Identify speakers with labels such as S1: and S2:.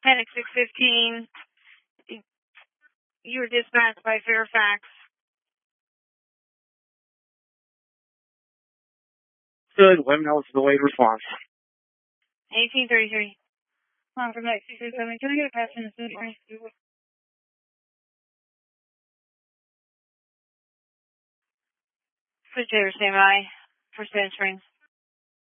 S1: Panic 615. You were dispatched by Fairfax.
S2: Good. Let me know what's the delayed response.
S1: 1833. From 637. Can I get a pass in the food area? Switch over, stand by for Spanish Springs.